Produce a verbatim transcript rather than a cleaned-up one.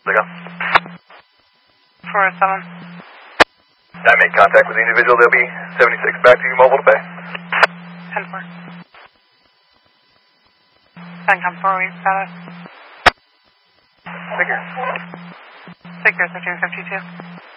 go. four seven. I made contact with the individual. They'll be seventy-six back to you, mobile to pay. ten four. Sencom four, week status. Figure. Figure thirteen fifty-two.